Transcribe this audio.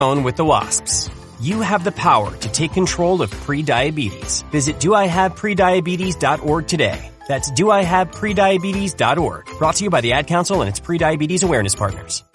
phone with the wasps. You have the power to take control of prediabetes. Visit doihaveprediabetes.org today. That's doihaveprediabetes.org. Brought to you by the Ad Council and its prediabetes awareness partners.